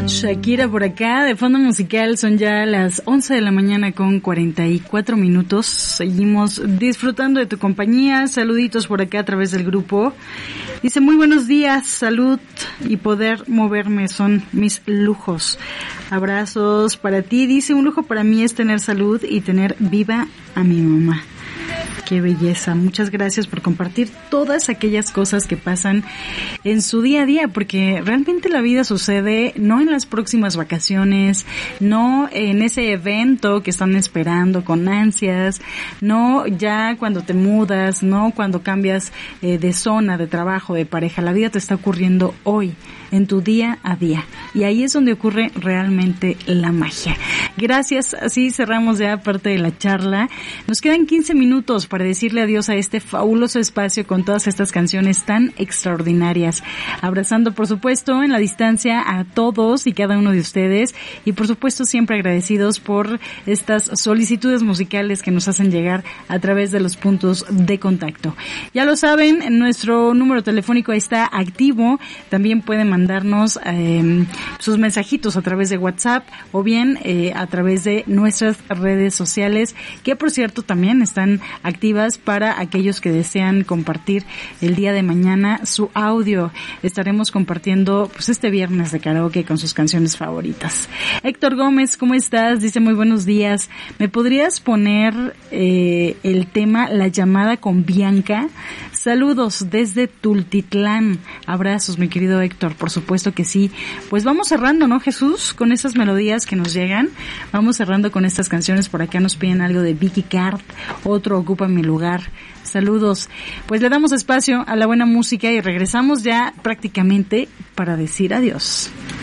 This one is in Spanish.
Shakira por acá, de fondo musical. Son ya las 11 de la mañana con 44 minutos. Seguimos disfrutando de tu compañía. Saluditos por acá a través del grupo. Dice, muy buenos días, salud y poder moverme son mis lujos. Abrazos para ti. Dice, un lujo para mí es tener salud y tener viva a mi mamá. Qué belleza. Muchas gracias por compartir todas aquellas cosas que pasan en su día a día, porque realmente la vida sucede no en las próximas vacaciones, no en ese evento que están esperando con ansias, no ya cuando te mudas, no cuando cambias de zona, de trabajo, de pareja. La vida te está ocurriendo hoy, en tu día a día. Y ahí es donde ocurre realmente la magia. Gracias. Así cerramos ya parte de la charla. Nos quedan 15 minutos para decirle adiós a este fabuloso espacio con todas estas canciones tan extraordinarias. Abrazando, por supuesto, en la distancia a todos y cada uno de ustedes. Y, por supuesto, siempre agradecidos por estas solicitudes musicales que nos hacen llegar a través de los puntos de contacto. Ya lo saben, nuestro número telefónico está activo. También pueden mandarnos sus mensajitos a través de WhatsApp o bien a través de nuestras redes sociales, que por cierto también están activas para aquellos que desean compartir el día de mañana su audio. Estaremos compartiendo pues este viernes de karaoke con sus canciones favoritas. Héctor Gómez, ¿cómo estás? Dice, muy buenos días. ¿Me podrías poner el tema La llamada con Bianca? Saludos desde Tultitlán. Abrazos, mi querido Héctor. Por supuesto que sí. Pues vamos cerrando, ¿no, Jesús? Con esas melodías que nos llegan. Vamos cerrando con estas canciones. Por acá nos piden algo de Vicky Card. Otro Ocupa mi lugar. Saludos. Pues le damos espacio a la buena música y regresamos ya prácticamente para decir adiós.